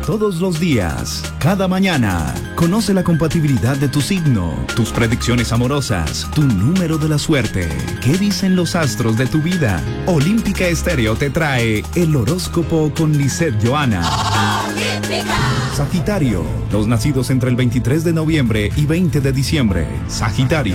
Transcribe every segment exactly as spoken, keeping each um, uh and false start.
Todos los días, cada mañana, conoce la compatibilidad de tu signo, tus predicciones amorosas, tu número de la suerte. ¿Qué dicen los astros de tu vida? Olímpica Estéreo te trae el horóscopo con Lisette Johanna. ¡Olímpica! Sagitario, los nacidos entre el veintitrés de noviembre y veinte de diciembre. Sagitario.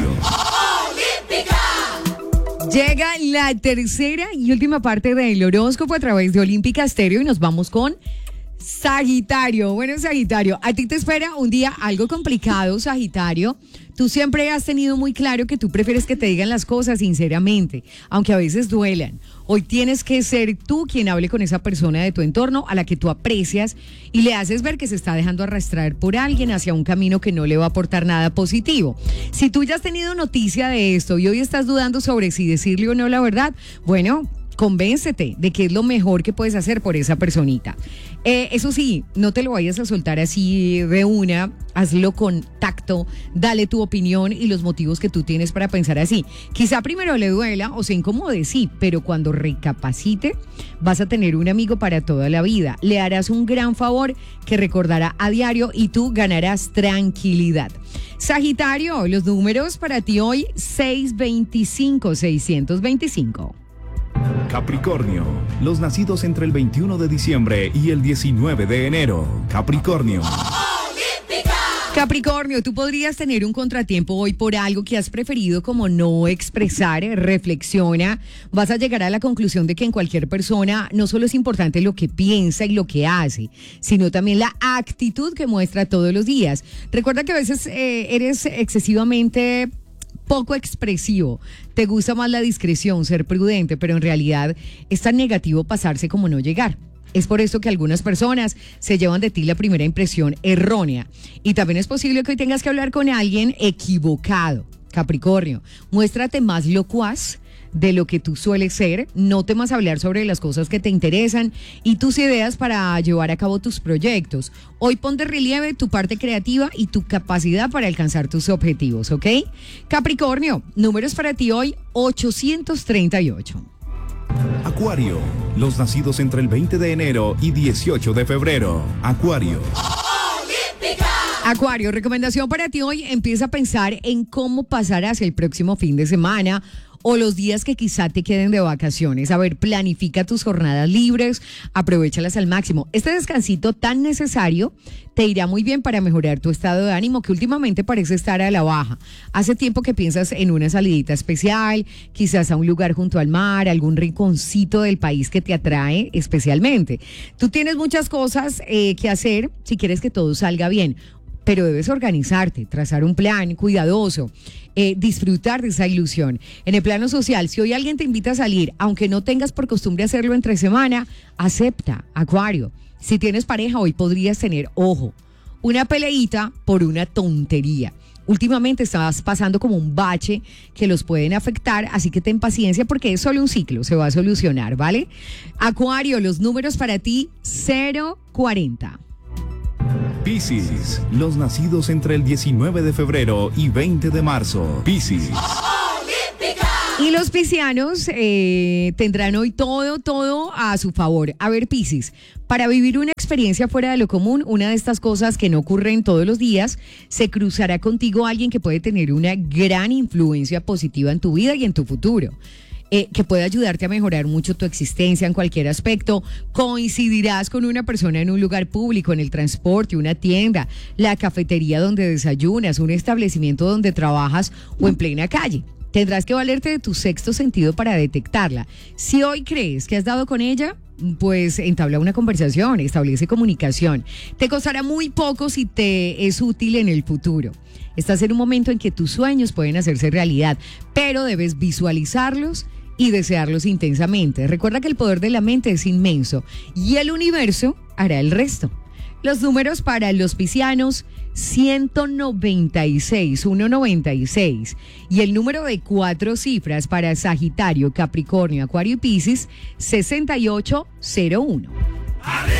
Llega la tercera y última parte del horóscopo a través de Olímpica Estéreo y nos vamos con Sagitario. Bueno, Sagitario, a ti te espera un día algo complicado, Sagitario. Tú siempre has tenido muy claro que tú prefieres que te digan las cosas sinceramente, aunque a veces duelan. Hoy tienes que ser tú quien hable con esa persona de tu entorno a la que tú aprecias y le haces ver que se está dejando arrastrar por alguien hacia un camino que no le va a aportar nada positivo. Si tú ya has tenido noticia de esto y hoy estás dudando sobre si decirle o no la verdad, bueno, convéncete de que es lo mejor que puedes hacer por esa personita. Eh, eso sí, no te lo vayas a soltar así de una, hazlo con tacto, dale tu opinión y los motivos que tú tienes para pensar así. Quizá primero le duela o se incomode, sí, pero cuando recapacite vas a tener un amigo para toda la vida. Le harás un gran favor que recordará a diario y tú ganarás tranquilidad. Sagitario, los números para ti hoy, seis veinticinco, seiscientos veinticinco. Capricornio, los nacidos entre el veintiuno de diciembre y el diecinueve de enero. Capricornio. Capricornio, tú podrías tener un contratiempo hoy por algo que has preferido como no expresar. Reflexiona, vas a llegar a la conclusión de que en cualquier persona no solo es importante lo que piensa y lo que hace, sino también la actitud que muestra todos los días. Recuerda que a veces eh, eres excesivamente poco expresivo, te gusta más la discreción, ser prudente, pero en realidad es tan negativo pasarse como no llegar. Es por eso que algunas personas se llevan de ti la primera impresión errónea. Y también es posible que hoy tengas que hablar con alguien equivocado. Capricornio, muéstrate más locuaz de lo que tú sueles ser, no temas hablar sobre las cosas que te interesan y tus ideas para llevar a cabo tus proyectos. Hoy pon de relieve tu parte creativa y tu capacidad para alcanzar tus objetivos, ¿ok? Capricornio, números para ti hoy, ochocientos treinta y ocho. Acuario, los nacidos entre el veinte de enero y dieciocho de febrero. Acuario. Acuario, recomendación para ti hoy, empieza a pensar en cómo pasarás el próximo fin de semana o los días que quizá te queden de vacaciones. A ver, planifica tus jornadas libres, aprovéchalas al máximo. Este descansito tan necesario te irá muy bien para mejorar tu estado de ánimo, que últimamente parece estar a la baja. Hace tiempo que piensas en una salidita especial, quizás a un lugar junto al mar, algún rinconcito del país que te atrae especialmente. Tú tienes muchas cosas eh, que hacer si quieres que todo salga bien, pero debes organizarte, trazar un plan cuidadoso, eh, disfrutar de esa ilusión. En el plano social, si hoy alguien te invita a salir, aunque no tengas por costumbre hacerlo entre semana, acepta, Acuario. Si tienes pareja, hoy podrías tener, ojo, una peleita por una tontería. Últimamente estás pasando como un bache que los pueden afectar, así que ten paciencia porque es solo un ciclo, se va a solucionar, ¿vale? Acuario, los números para ti, cero cuarenta. Piscis, los nacidos entre el diecinueve de febrero y veinte de marzo. Piscis. Y los piscianos eh, tendrán hoy todo, todo a su favor. A ver, Piscis, para vivir una experiencia fuera de lo común, una de estas cosas que no ocurren todos los días, se cruzará contigo alguien que puede tener una gran influencia positiva en tu vida y en tu futuro. Eh, que puede ayudarte a mejorar mucho tu existencia en cualquier aspecto. Coincidirás con una persona en un lugar público, en el transporte, una tienda, la cafetería donde desayunas, un establecimiento donde trabajas o en plena calle. Tendrás que valerte de tu sexto sentido para detectarla. Si hoy crees que has dado con ella, pues entabla una conversación, establece comunicación. Te costará muy poco si te es útil en el futuro. Estás en un momento en que tus sueños pueden hacerse realidad, pero debes visualizarlos y desearlos intensamente. Recuerda que el poder de la mente es inmenso y el universo hará el resto. Los números para los piscianos, ciento noventa y seis, ciento noventa y seis. Y el número de cuatro cifras para Sagitario, Capricornio, Acuario y Piscis, sesenta y ocho cero uno.